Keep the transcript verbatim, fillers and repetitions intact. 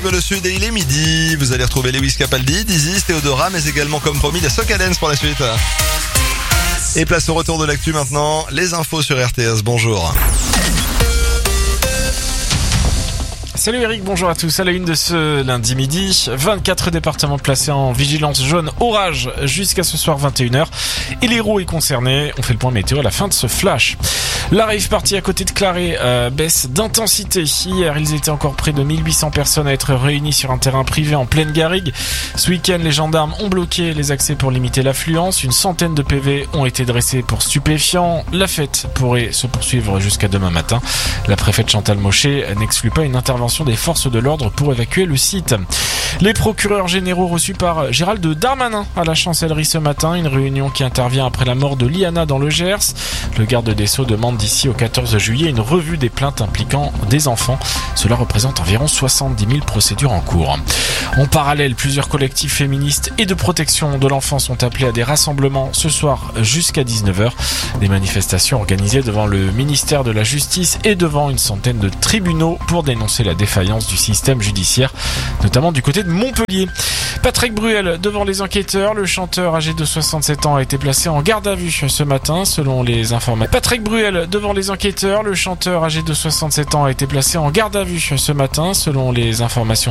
rythme le sud et il est midi. Vous allez retrouver Lewis Capaldi, Dizzy, Théodora, mais également comme promis la Soca Dance pour la suite. Et place au retour de l'actu maintenant, les infos sur R T S, bonjour. Salut Eric, bonjour à tous. À la une de ce lundi midi, vingt-quatre départements placés en vigilance jaune orage jusqu'à ce soir vingt et une heures. Et l'Hérault est concerné. On fait le point météo à la fin de ce flash. La rave party à côté de Claré euh, baisse d'intensité. Hier, ils étaient encore près de mille huit cents personnes à être réunies sur un terrain privé en pleine garrigue. Ce week-end, les gendarmes ont bloqué les accès pour limiter l'affluence. Une centaine de P V ont été dressés pour stupéfiants. La fête pourrait se poursuivre jusqu'à demain matin. La préfète Chantal Mochet n'exclut pas une intervention des forces de l'ordre pour évacuer le site. Les procureurs généraux reçus par Gérald Darmanin à la chancellerie ce matin, une réunion qui intervient après la mort de Liana dans le Gers. Le garde des Sceaux demande d'ici au quatorze juillet une revue des plaintes impliquant des enfants. Cela représente environ soixante-dix mille procédures en cours. En parallèle, plusieurs collectifs féministes et de protection de l'enfant sont appelés à des rassemblements ce soir jusqu'à dix-neuf heures. Des manifestations organisées devant le ministère de la Justice et devant une centaine de tribunaux pour dénoncer la défaillance du système judiciaire, notamment du côté de Montpellier. Patrick Bruel devant les enquêteurs, le chanteur âgé de soixante-sept ans a été placé en garde à vue ce matin selon les informations. Patrick Bruel devant les enquêteurs, le chanteur âgé de soixante-sept ans a été placé en garde à vue ce matin selon les informations